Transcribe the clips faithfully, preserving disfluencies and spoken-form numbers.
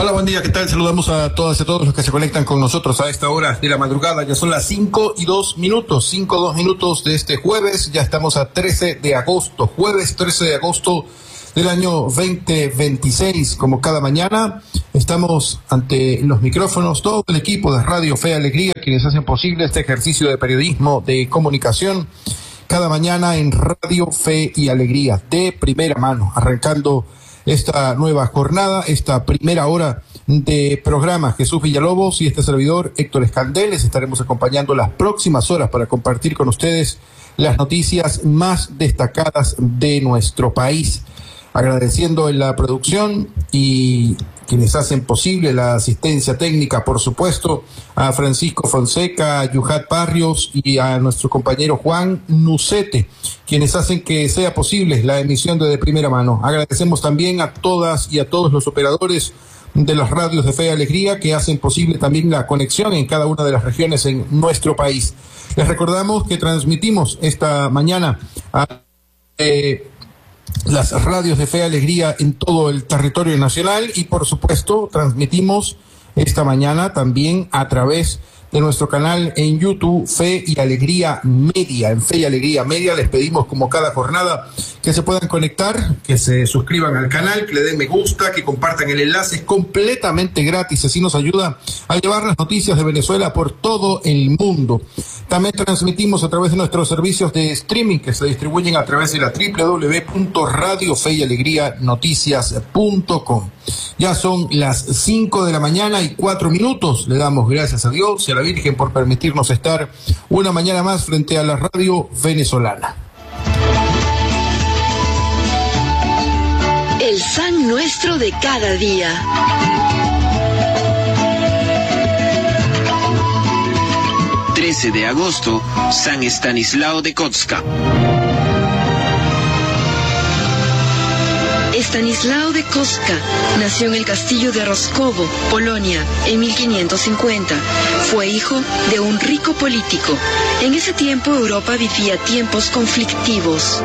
Hola, buen día, ¿qué tal? Saludamos a todas y a todos los que se conectan con nosotros a esta hora de la madrugada. Ya son las cinco y dos minutos, cinco y dos minutos de este jueves. Ya estamos a trece de agosto, jueves trece de agosto del año veinte veintiséis. Como cada mañana, estamos ante los micrófonos, todo el equipo de Radio Fe y Alegría, quienes hacen posible este ejercicio de periodismo, de comunicación, cada mañana en Radio Fe y Alegría, de primera mano, arrancando esta nueva jornada, esta primera hora de programa. Jesús Villalobos y este servidor Héctor Escandel les estaremos acompañando las próximas horas para compartir con ustedes las noticias más destacadas de nuestro país. Agradeciendo en la producción y quienes hacen posible la asistencia técnica, por supuesto, a Francisco Fonseca, a Yuhat Barrios y a nuestro compañero Juan Nucete, quienes hacen que sea posible la emisión de, de primera mano. Agradecemos también a todas y a todos los operadores de las radios de Fe y Alegría que hacen posible también la conexión en cada una de las regiones en nuestro país. Les recordamos que transmitimos esta mañana a eh, las radios de Fe y Alegría en todo el territorio nacional y, por supuesto, transmitimos esta mañana también a través de nuestro canal en YouTube, Fe y Alegría Media. En Fe y Alegría Media les pedimos, como cada jornada, que se puedan conectar, que se suscriban al canal, que le den me gusta, que compartan el enlace. Es completamente gratis, así nos ayuda a llevar las noticias de Venezuela por todo el mundo. También transmitimos a través de nuestros servicios de streaming que se distribuyen a través de la doble u doble u doble u punto radio fe y alegría noticias punto com. Ya son las cinco de la mañana y cuatro minutos. Le damos gracias a Dios y a la Virgen por permitirnos estar una mañana más frente a la radio venezolana. El San Nuestro de cada día. trece de agosto, San Estanislao de Kotska. Estanislao de Kotska nació en el castillo de Roskovo, Polonia, en mil quinientos cincuenta. Fue hijo de un rico político. En ese tiempo Europa vivía tiempos conflictivos.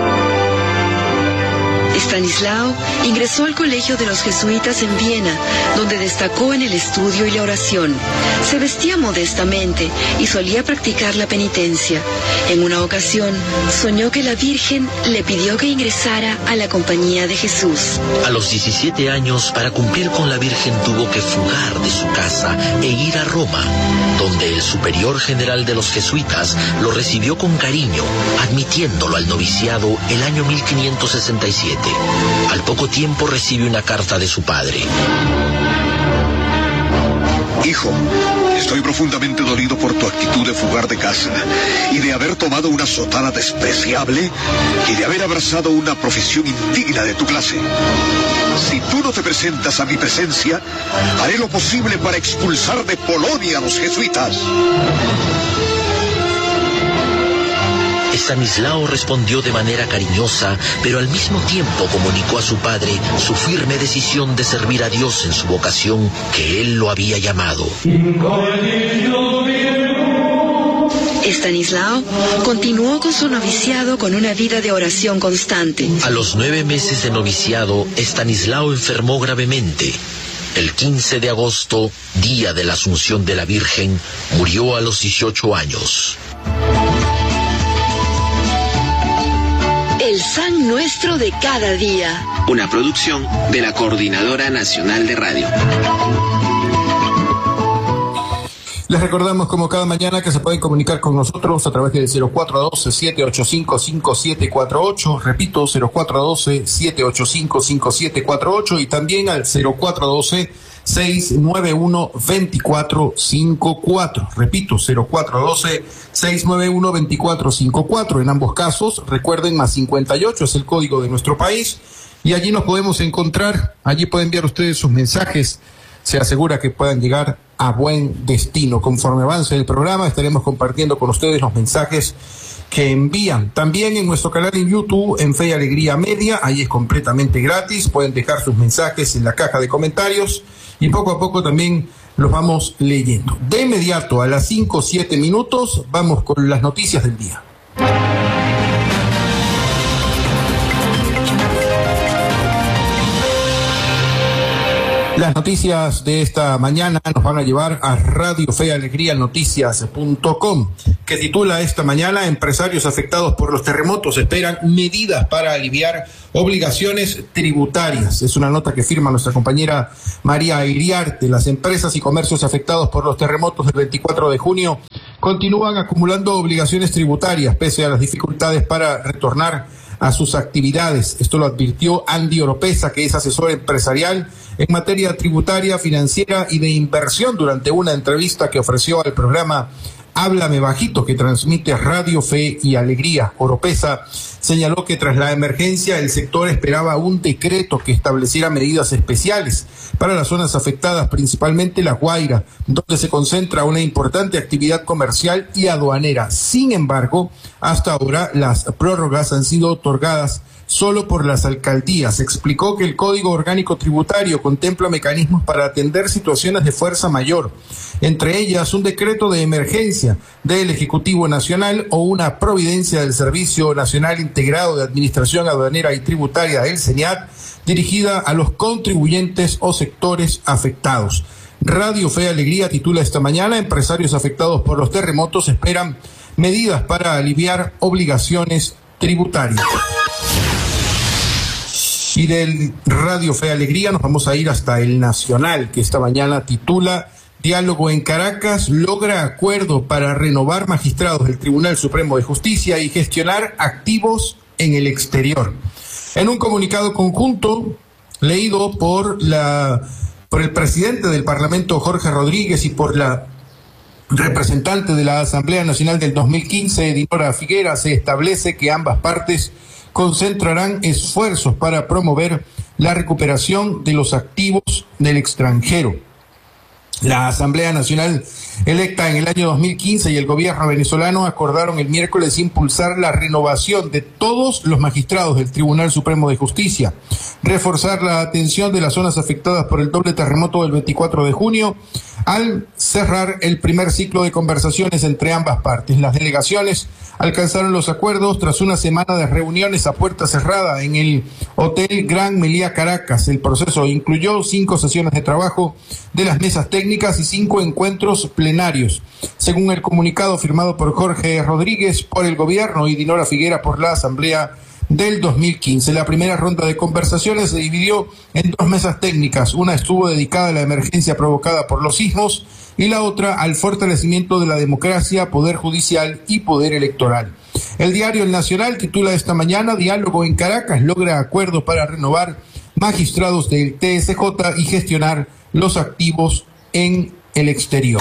Estanislao ingresó al colegio de los jesuitas en Viena, donde destacó en el estudio y la oración. Se vestía modestamente y solía practicar la penitencia. En una ocasión, soñó que la Virgen le pidió que ingresara a la compañía de Jesús. A los diecisiete años, para cumplir con la Virgen, tuvo que fugar de su casa e ir a Roma, donde el superior general de los jesuitas lo recibió con cariño, admitiéndolo al noviciado el año mil quinientos sesenta y siete. Al poco tiempo recibe una carta de su padre. Hijo, estoy profundamente dolido por tu actitud de fugar de casa y de haber tomado una sotana despreciable y de haber abrazado una profesión indigna de tu clase. Si tú no te presentas a mi presencia, haré lo posible para expulsar de Polonia a los jesuitas. Estanislao respondió de manera cariñosa, pero al mismo tiempo comunicó a su padre su firme decisión de servir a Dios en su vocación, que él lo había llamado. Estanislao continuó con su noviciado con una vida de oración constante. A los nueve meses de noviciado, Estanislao enfermó gravemente. El quince de agosto, día de la Asunción de la Virgen, murió a los dieciocho años. El San Nuestro de cada día. Una producción de la Coordinadora Nacional de Radio. Les recordamos, como cada mañana, que se pueden comunicar con nosotros a través del cero cuatro uno dos, siete ocho cinco, cinco siete cuatro ocho. Repito, cero cuatro uno dos, siete ocho cinco, cinco siete cuatro ocho y también al cero cuatro uno dos, seis nueve uno, dos cuatro cinco cuatro. Repito, cero cuatro uno dos, seis nueve uno, dos cuatro cinco cuatro. En ambos casos, recuerden, más cincuenta y ocho es el código de nuestro país y allí nos podemos encontrar. Allí pueden enviar ustedes sus mensajes. Se asegura que puedan llegar a buen destino. Conforme avance el programa, estaremos compartiendo con ustedes los mensajes que envían. También en nuestro canal en YouTube, en Fe y Alegría Media, ahí es completamente gratis. Pueden dejar sus mensajes en la caja de comentarios y poco a poco también los vamos leyendo. De inmediato, a las cinco o siete minutos, vamos con las noticias del día. Las noticias de esta mañana nos van a llevar a Radio Fe y Alegría Noticias punto com, que titula esta mañana: empresarios afectados por los terremotos esperan medidas para aliviar obligaciones tributarias. Es una nota que firma nuestra compañera María Iriarte. Las empresas y comercios afectados por los terremotos del veinticuatro de junio continúan acumulando obligaciones tributarias pese a las dificultades para retornar a sus actividades. Esto lo advirtió Andy Oropesa, que es asesor empresarial en materia tributaria, financiera y de inversión, durante una entrevista que ofreció al programa Háblame Bajito, que transmite Radio Fe y Alegría. Oropesa señaló que tras la emergencia el sector esperaba un decreto que estableciera medidas especiales para las zonas afectadas, principalmente La Guaira, donde se concentra una importante actividad comercial y aduanera. Sin embargo, hasta ahora las prórrogas han sido otorgadas solo por las alcaldías. Explicó que el Código Orgánico Tributario contempla mecanismos para atender situaciones de fuerza mayor, entre ellas un decreto de emergencia del Ejecutivo Nacional o una providencia del Servicio Nacional Integrado de Administración Aduanera y Tributaria, el SENIAT, dirigida a los contribuyentes o sectores afectados. Radio Fe y Alegría titula esta mañana: empresarios afectados por los terremotos esperan medidas para aliviar obligaciones tributarias. Y del Radio Fe y Alegría nos vamos a ir hasta El Nacional, que esta mañana titula: diálogo en Caracas logra acuerdo para renovar magistrados del Tribunal Supremo de Justicia y gestionar activos en el exterior. En un comunicado conjunto leído por la por el presidente del Parlamento, Jorge Rodríguez, y por la representante de la Asamblea Nacional del dos mil quince, Dinora Figuera, se establece que ambas partes concentrarán esfuerzos para promover la recuperación de los activos del extranjero. La Asamblea Nacional electa en el año dos mil quince y el gobierno venezolano acordaron el miércoles impulsar la renovación de todos los magistrados del Tribunal Supremo de Justicia, reforzar la atención de las zonas afectadas por el doble terremoto del veinticuatro de junio, al cerrar el primer ciclo de conversaciones entre ambas partes. Las delegaciones alcanzaron los acuerdos tras una semana de reuniones a puerta cerrada en el Hotel Gran Meliá Caracas. El proceso incluyó cinco sesiones de trabajo de las mesas técnicas y cinco encuentros plenarios. Según el comunicado firmado por Jorge Rodríguez por el gobierno y Dinora Figuera por la Asamblea del dos mil quince, la primera ronda de conversaciones se dividió en dos mesas técnicas. Una estuvo dedicada a la emergencia provocada por los sismos y la otra al fortalecimiento de la democracia, poder judicial y poder electoral. El diario El Nacional titula esta mañana: diálogo en Caracas logra acuerdo para renovar magistrados del T S J y gestionar los activos en el exterior.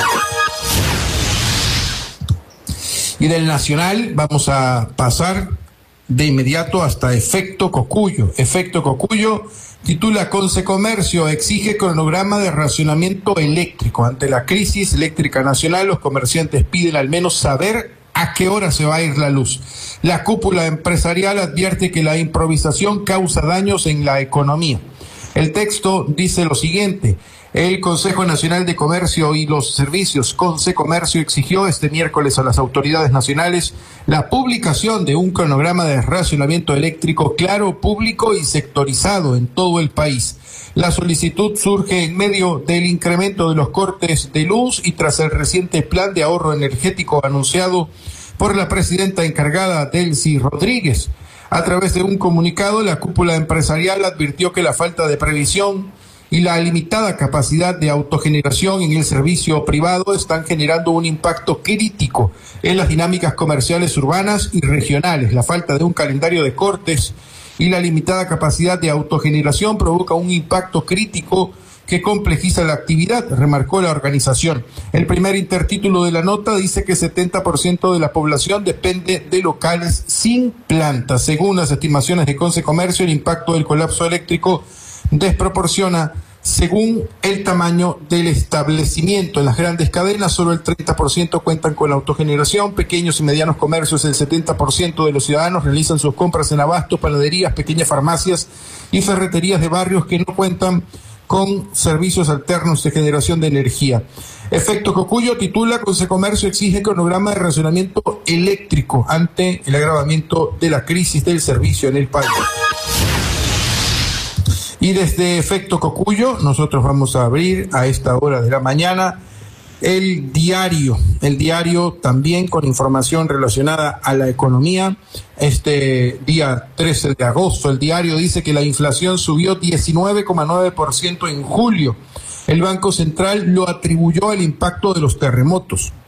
Y del Nacional vamos a pasar de inmediato hasta Efecto Cocuyo. Efecto Cocuyo titula: Consecomercio exige cronograma de racionamiento eléctrico. Ante la crisis eléctrica nacional, los comerciantes piden al menos saber a qué hora se va a ir la luz. La cúpula empresarial advierte que la improvisación causa daños en la economía. El texto dice lo siguiente: el Consejo Nacional de Comercio y los Servicios, Consecomercio, exigió este miércoles a las autoridades nacionales la publicación de un cronograma de racionamiento eléctrico claro, público y sectorizado en todo el país. La solicitud surge en medio del incremento de los cortes de luz y tras el reciente plan de ahorro energético anunciado por la presidenta encargada, Delcy Rodríguez. A través de un comunicado, la cúpula empresarial advirtió que la falta de previsión y la limitada capacidad de autogeneración en el servicio privado están generando un impacto crítico en las dinámicas comerciales urbanas y regionales. La falta de un calendario de cortes y la limitada capacidad de autogeneración provoca un impacto crítico que complejiza la actividad, remarcó la organización. El primer intertítulo de la nota dice que setenta por ciento de la población depende de locales sin planta. Según las estimaciones de Consecomercio, el impacto del colapso eléctrico desproporciona según el tamaño del establecimiento. En las grandes cadenas, solo el treinta por ciento cuentan con la autogeneración. Pequeños y medianos comercios, el setenta por ciento de los ciudadanos realizan sus compras en abastos, panaderías, pequeñas farmacias y ferreterías de barrios que no cuentan con servicios alternos de generación de energía. Efecto Cocuyo titula: Consecomercio exige cronograma de racionamiento eléctrico ante el agravamiento de la crisis del servicio en el país. Y desde Efecto Cocuyo, nosotros vamos a abrir a esta hora de la mañana el diario, el diario también con información relacionada a la economía. Este día trece de agosto, el diario dice que la inflación subió diecinueve coma nueve por ciento en julio. El Banco Central lo atribuyó al impacto de los terremotos.